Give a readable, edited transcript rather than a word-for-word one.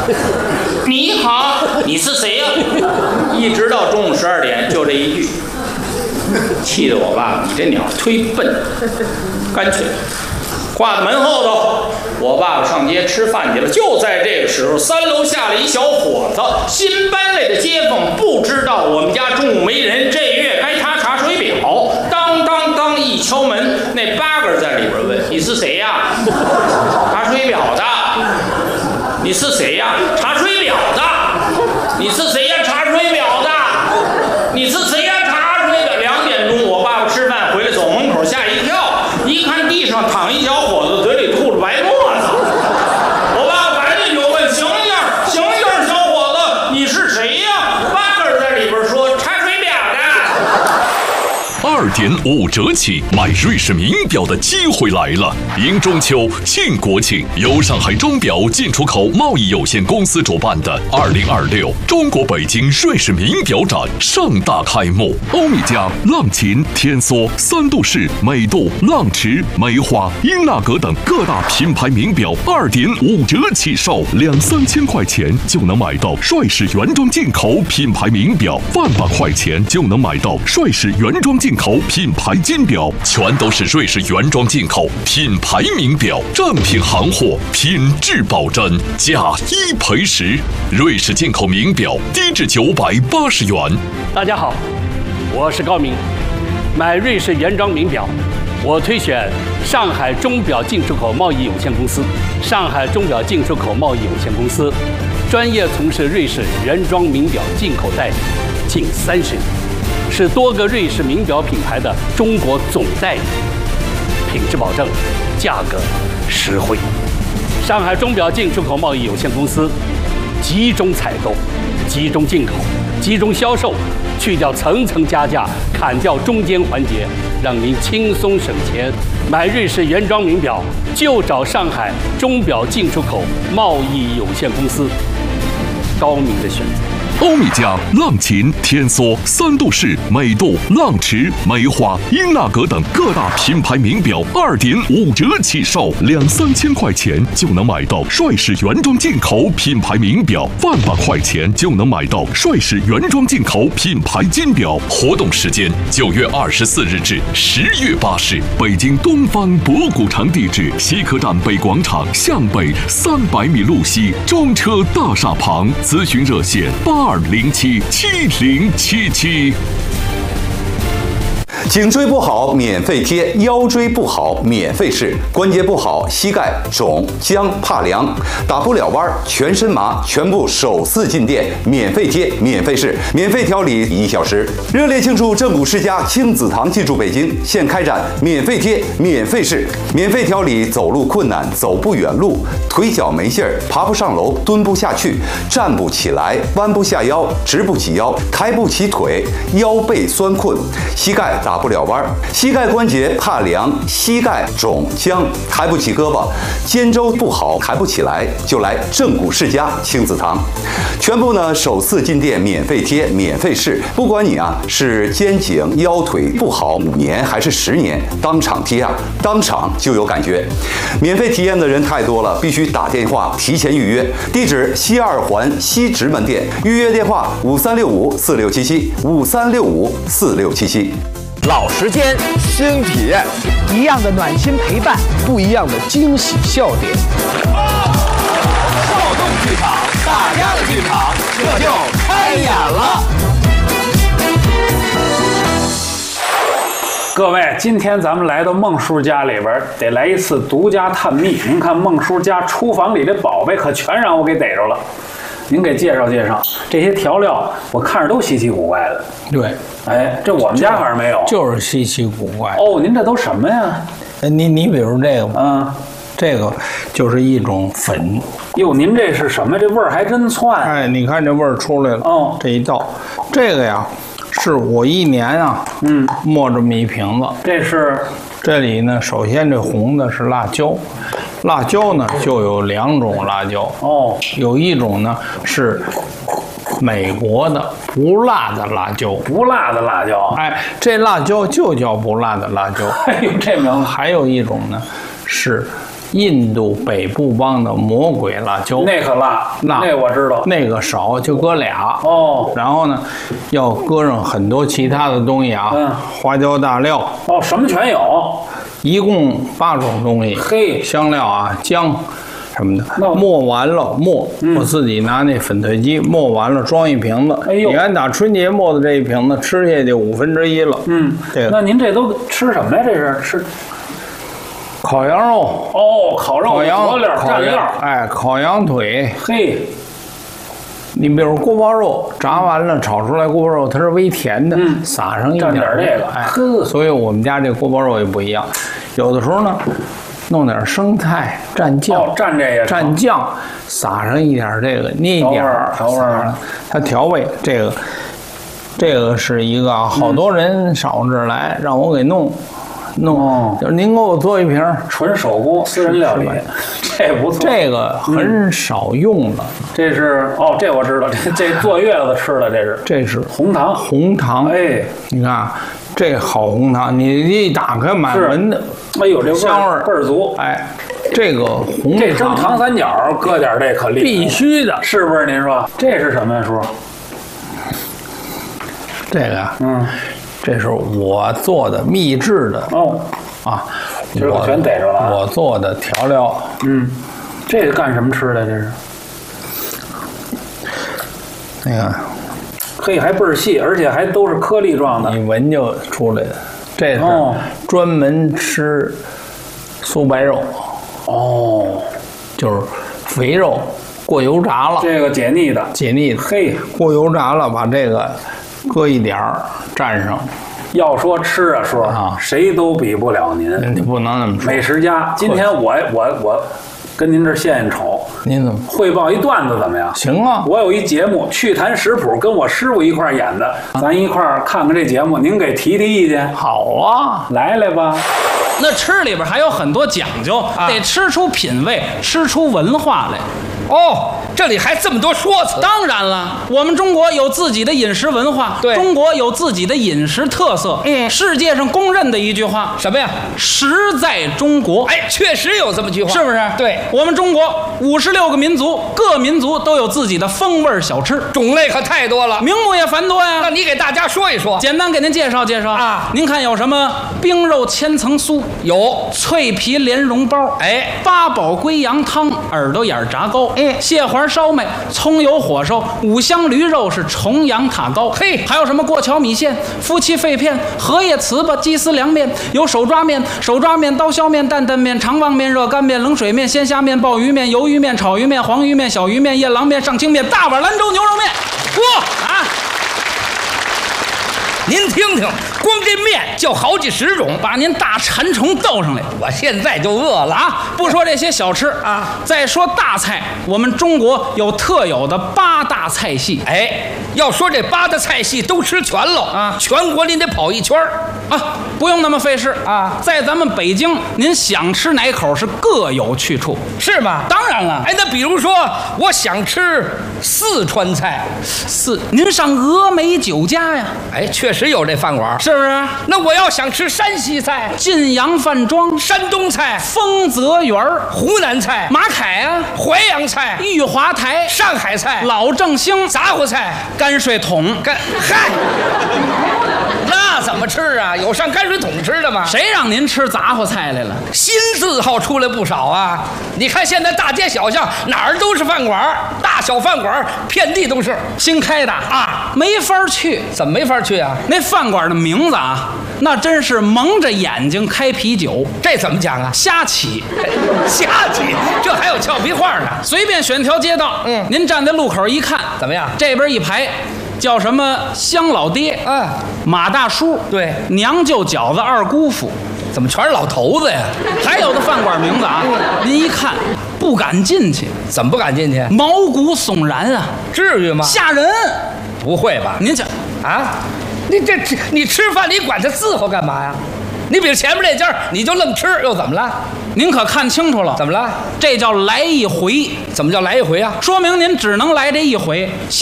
你好，你是谁呀？一直到中午12点，就这一句，气得我爸，你这鸟忒笨，干脆挂在门后头。我爸爸上街吃饭去了。就在这个时候，3楼下来一小伙子，新搬来的街坊，不知道我们家中午没人，这月该查查水表。当当当一敲门，那8个在里边问：“你是谁呀？”查水表的。你是谁呀？查水表的。你是谁呀？查水表的。你是谁呀？查水的。2点钟，我爸爸吃饭回来，走门口吓一跳，一看地上躺一小伙子，嘴里吐着白沫子。我爸爸赶紧就问：“醒一下，醒一下，小伙子，你是谁呀？”8个人在里边说：“查水表的。 ”2.5折起，买瑞士名表的机会来了！迎中秋，庆国庆，由上海钟表进出口贸易有限公司主办的2026中国北京瑞士名表展盛大开幕。欧米茄、浪琴、天梭、三度式、美度、浪驰、梅花、英纳格等各大品牌名表2.5折起售，2-3千块钱就能买到帅士原装进口品牌名表，1万块钱就能买到帅士原装进口品牌金表，全都是瑞士原装进口品牌名表，正品行货，品质保真，价1赔10。瑞士进口名表低至980元。 大家好，我是高明。买瑞士原装名表，我推选上海钟表进出口贸易有限公司。上海钟表进出口贸易有限公司专业从事瑞士原装名表进口代理近30年。是多个瑞士名表品牌的中国总代理，品质保证，价格实惠。上海钟表进出口贸易有限公司集中采购、集中进口、集中销售，去掉层层加价，砍掉中间环节，让您轻松省钱。买瑞士原装名表就找上海钟表进出口贸易有限公司，高明的选择。 欧米茄、浪琴、天梭、三度式、美度、浪驰、梅花、英纳格等各大品牌名表2.5折起售，2-3千块钱就能买到帅士原装进口品牌名表，1万块钱就能买到帅士原装进口品牌金表。活动时间9月24日至10月8日，北京东方博古城地址：西客站北广场向北300米路西中车大厦旁。咨询热线82077077。 颈椎不好免费贴，腰椎不好免费试，关节不好膝盖肿僵怕凉打不了弯全身麻，全部首次进店免费贴免费试，免费调理1小时。热烈庆祝正骨世家亲子堂进驻北京，现开展免费贴免费试，免费调理走路困难、走不远路、腿脚没劲儿、爬不上楼、蹲不下去、站不起来、弯不下腰、直不起腰、抬不起腿、腰背酸困、膝盖打不了弯，膝盖关节怕凉、膝盖肿僵、抬不起胳膊、肩周不好抬不起来，就来正骨世家亲子堂。全部呢首次进店免费贴免费试，不管你是肩颈腰腿不好5年还是10年，当场贴当场就有感觉。免费体验的人太多了，必须打电话提前预约。地址：西2环西直门店，预约电话5365467753654677。 老时间，新体验， 一样的暖心陪伴， 不一样的惊喜笑点。 少动剧场，大家的剧场，这就开演了。 各位，今天咱们来到孟叔家里边，得来一次独家探秘。您看孟叔家厨房里的宝贝可全让我给逮着了。您给介绍介绍这些调料，我看着都稀奇古怪的。 对， 哎，这我们家反正没有， 就是稀奇古怪。 哦，您这都什么呀？ 你比如这个，这个就是一种粉。 哟，您这是什么？这味儿还真窜。 哎，你看这味儿出来了。 哦， 这一道，这个呀，是我一年磨这么一瓶子。这里呢，首先这红的是辣椒。辣椒呢就有2种辣椒有一种呢是美国的不辣的辣椒，哎，这辣椒就叫不辣的辣椒。 哎呦，这名字。 还有一种呢是印度北部邦的魔鬼辣椒， 那可辣，那我知道， 那个少就搁俩哦。 然后呢，要搁上很多其他的东西啊，花椒大料哦，什么全有， 一共8种东西， 嘿， 香料啊，姜什么的，磨完了我自己拿那粉碎机磨完了装一瓶子。哎呦，你看打春节磨的这一瓶子，吃下去1/5了。这个。 那您这都吃什么呀？这是吃。 烤羊肉哦，烤肉、佐料、蘸料， 哎，烤羊腿， 嘿， 你比如锅包肉，炸完了炒出来锅包肉，它是微甜的，撒上一点这个， 哎，所以我们家这锅包肉也不一样，有的时候呢，弄点生菜蘸酱， 蘸这个蘸酱，撒上一点这个，捏一点调味， 它调味这个是一个啊，好多人少这来让我给弄。就是您给我做一瓶纯手工私人料理，这不错。 这个很少用的， 这是这我知道，这坐月子吃的， 这是红糖。 哎，你看这好红糖，你一打开满闻的， 哎呦，这香味倍儿足。 哎，这个红糖， 这蒸糖三角搁点这可厉害， 必须的， 是不是？您说这是什么呀，叔？ 这个呀，这是我做的秘制的我全逮着了。 我做的调料， 这是干什么吃的？这是， 你看， 嘿，还倍儿细，而且还都是颗粒状的， 你闻就出来的。这是专门吃酥白肉，就是肥肉过油炸了， 这个解腻的， 嘿，过油炸了，把这个。搁一点儿蘸上。 要说吃啊，叔谁都比不了您。 你不能那么说。 美食家，今天我跟您这献丑。 您怎么汇报一段子怎么样？ 行啊， 我有一节目《趣谈食谱》，跟我师傅一块演的，咱一块看看这节目，您给提意见。 好啊， 来吧。 那吃里边还有很多讲究，得吃出品味，吃出文化来。 这里还这么多说辞。 当然了，我们中国有自己的饮食文化， 对， 中国有自己的饮食特色。世界上公认的一句话， 什么呀？ 食在中国。 哎，确实有这么句话， 是不是？ 对， 我们中国56个民族，各民族都有自己的风味小吃， 种类可太多了， 名目也繁多呀。 那你给大家说一说， 简单给您介绍介绍啊。您看有什么冰肉千层酥， 有脆皮莲蓉包，八宝龟羊汤，耳朵眼炸糕，蟹黄烧麦，葱油火烧，五香驴肉是重阳塔糕， 嘿， 还有什么过桥米线、夫妻肺片、荷叶糍粑、鸡丝凉面，有手抓面、刀削面、担担面、长旺面、热干面、冷水面、鲜虾面、鲍鱼面、鱿鱼面、炒鱼面、黄鱼面、小鱼面、夜郎面、上清面、大碗兰州牛肉面。 哇！您听听，光这面就好几10种， 把您大馋虫逗上来， 我现在就饿了啊！ 不说这些小吃啊，再说大菜，我们中国有特有的8大菜系。 要说这8大菜系都吃全了啊，全国您得跑一圈啊，不用那么费事啊。在咱们北京，您想吃哪口是各有去处， 是吗？ 当然了。 那比如说，我想吃四川菜， 您上峨眉酒家呀。 确实有这饭馆， 是不是？ 那我要想吃山西菜， 晋阳饭庄； 山东菜， 丰泽园； 湖南菜， 马凯啊； 淮扬菜， 玉华台； 上海菜， 老正兴； 杂货菜， 泔水桶。 嗨，那怎么吃啊？有上泔水桶吃的吗？ 谁让您吃杂货菜来了？ 新字号出来不少啊！你看现在大街小巷哪儿都是饭馆，大小饭馆遍地都是。 新开的啊，没法去。 怎么没法去啊？ 那饭馆的名字啊，那真是蒙着眼睛开啤酒。 这怎么讲啊？ 瞎起， 瞎起，这还有俏皮话呢。 随便选条街道，您站在路口一看， 怎么样？ 这边一排叫什么香老爹，马大叔， 对， 娘舅饺子二姑父， 怎么全是老头子呀？ 还有的饭馆名字啊，您一看不敢进去。 怎么不敢进去？ 毛骨悚然啊！ 至于吗？ 吓人！ 不会吧？ 您瞧啊，你吃饭你管他伺候干嘛呀？你比如前面这家你就愣吃，又怎么了？ 您可看清楚了？ 怎么了？ 这叫来一回。 怎么叫来一回啊？ 说明您只能来这一回。